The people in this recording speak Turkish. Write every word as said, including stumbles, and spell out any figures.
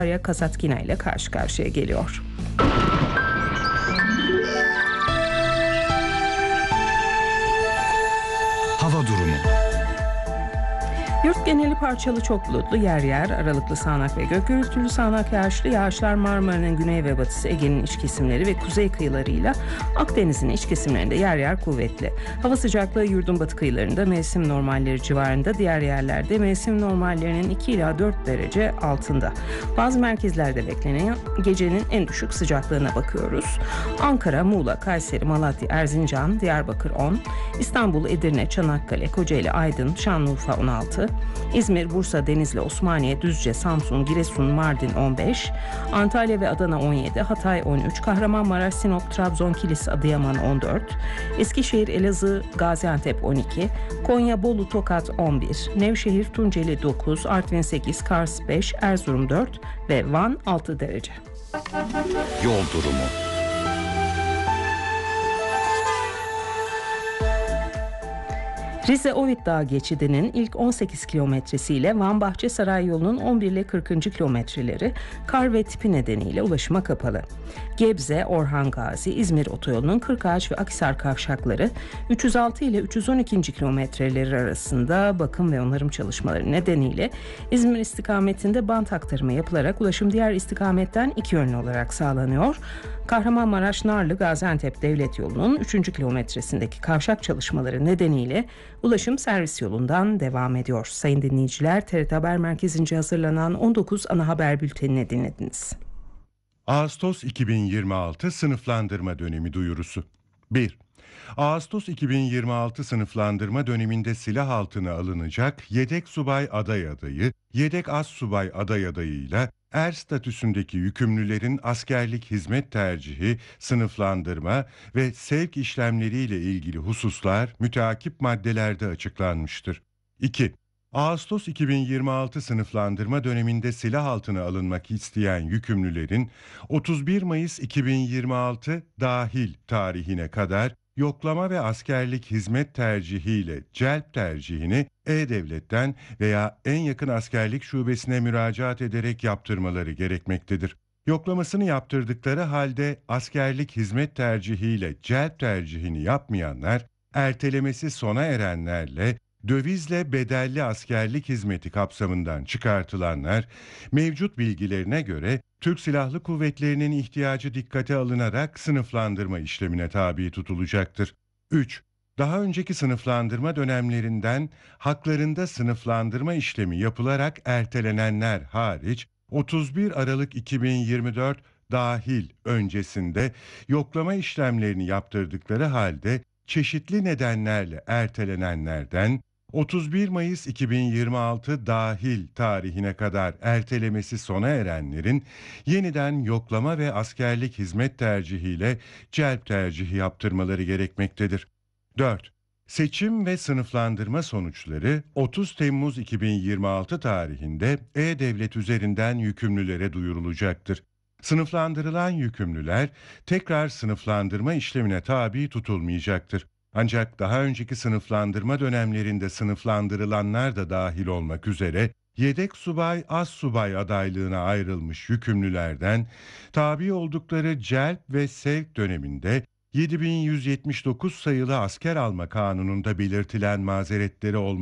Darya Kasatkina ile karşı karşıya geliyor. Hava durumu. Yurt geneli parçalı çok bulutlu, yer yer aralıklı sağanak ve gök gürültülü sağanak yağışlı. Yağışlar Marmara'nın güney ve batısı, Ege'nin iç kesimleri ve kuzey kıyılarıyla Akdeniz'in iç kesimlerinde yer yer kuvvetli. Hava sıcaklığı yurdun batı kıyılarında mevsim normalleri civarında, diğer yerlerde mevsim normallerinin iki ila dört derece altında. Bazı merkezlerde beklenen gecenin en düşük sıcaklığına bakıyoruz. Ankara, Muğla, Kayseri, Malatya, Erzincan, Diyarbakır on, İstanbul, Edirne, Çanakkale, Kocaeli, Aydın, Şanlıurfa on altı, İzmir, Bursa, Denizli, Osmaniye, Düzce, Samsun, Giresun, Mardin on beş, Antalya ve Adana on yedi, Hatay on üç, Kahramanmaraş, Sinop, Trabzon, Kilis, Adıyaman on dört, Eskişehir, Elazığ, Gaziantep on iki, Konya, Bolu, Tokat on bir, Nevşehir, Tunceli dokuz, Artvin sekiz, Kars beş, Erzurum dört ve Van altı derece. Yol durumu. Rize-Ovit Dağı geçidinin ilk on sekiz kilometresiyle Van Bahçesaray yolunun on bir ile kırkıncı kilometreleri kar ve tipi nedeniyle ulaşıma kapalı. Gebze, Orhan Gazi, İzmir otoyolunun Kırkağaç ve Akhisar kavşakları üç yüz altı ile üç yüz on ikinci kilometreleri arasında bakım ve onarım çalışmaları nedeniyle İzmir istikametinde bant aktarımı yapılarak ulaşım diğer istikametten iki yönlü olarak sağlanıyor. Kahramanmaraş, Narlı, Gaziantep Devlet Yolu'nun üçüncü kilometresindeki kavşak çalışmaları nedeniyle ulaşım servis yolundan devam ediyor. Sayın dinleyiciler, T R T Haber Merkezi'nce hazırlanan on dokuz ana haber bültenini dinlediniz. Ağustos iki bin yirmi altı sınıflandırma dönemi duyurusu. bir. Ağustos iki bin yirmi altı sınıflandırma döneminde silah altına alınacak yedek subay aday adayı, yedek az subay aday adayıyla er statüsündeki yükümlülerin askerlik hizmet tercihi, sınıflandırma ve sevk işlemleriyle ilgili hususlar müteakip maddelerde açıklanmıştır. iki. Ağustos iki bin yirmi altı sınıflandırma döneminde silah altına alınmak isteyen yükümlülerin otuz bir Mayıs iki bin yirmi altı dahil tarihine kadar yoklama ve askerlik hizmet tercihiyle celp tercihini E-Devlet'ten veya en yakın askerlik şubesine müracaat ederek yaptırmaları gerekmektedir. Yoklamasını yaptırdıkları halde askerlik hizmet tercihiyle celp tercihini yapmayanlar, ertelemesi sona erenlerle dövizle bedelli askerlik hizmeti kapsamından çıkartılanlar, mevcut bilgilerine göre Türk Silahlı Kuvvetleri'nin ihtiyacı dikkate alınarak sınıflandırma işlemine tabi tutulacaktır. üç. Daha önceki sınıflandırma dönemlerinden haklarında sınıflandırma işlemi yapılarak ertelenenler hariç otuz bir Aralık iki bin yirmi dört dahil öncesinde yoklama işlemlerini yaptırdıkları halde çeşitli nedenlerle ertelenenlerden otuz bir Mayıs iki bin yirmi altı dahil tarihine kadar ertelemesi sona erenlerin yeniden yoklama ve askerlik hizmet tercihiyle celp tercihi yaptırmaları gerekmektedir. dört. Seçim ve sınıflandırma sonuçları otuz Temmuz iki bin yirmi altı tarihinde E-Devlet üzerinden yükümlülere duyurulacaktır. Sınıflandırılan yükümlüler tekrar sınıflandırma işlemine tabi tutulmayacaktır. Ancak daha önceki sınıflandırma dönemlerinde sınıflandırılanlar da dahil olmak üzere yedek subay, az subay adaylığına ayrılmış yükümlülerden tabi oldukları celp ve sevk döneminde yedi bin yüz yetmiş dokuz sayılı asker alma kanununda belirtilen mazeretleri olmak